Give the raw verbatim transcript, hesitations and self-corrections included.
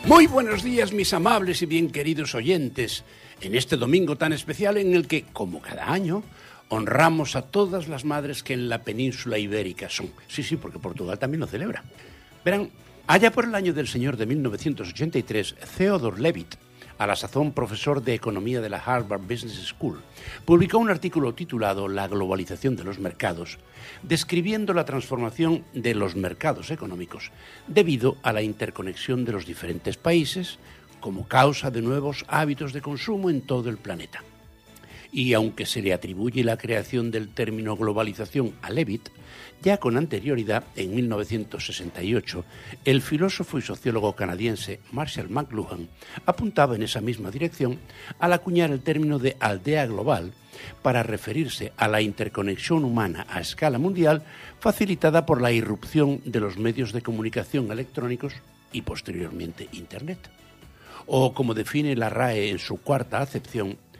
Muy buenos días, mis amables y bien queridos oyentes, en este domingo tan especial en el que, como cada año, honramos a todas las madres que en la península ibérica son. Sí, sí, porque Portugal también lo celebra. Verán, allá por el año del Señor de mil novecientos ochenta y tres, Theodore Levitt, a la sazón profesor de economía de la Harvard Business School, publicó un artículo titulado La globalización de los mercados, describiendo la transformación de los mercados económicos debido a la interconexión de los diferentes países como causa de nuevos hábitos de consumo en todo el planeta. Y aunque se le atribuye la creación del término globalización a Levitt, ya con anterioridad, en mil novecientos sesenta y ocho, el filósofo y sociólogo canadiense Marshall McLuhan apuntaba en esa misma dirección al acuñar el término de aldea global para referirse a la interconexión humana a escala mundial facilitada por la irrupción de los medios de comunicación electrónicos y posteriormente Internet. O, como define la R A E en su cuarta acepción,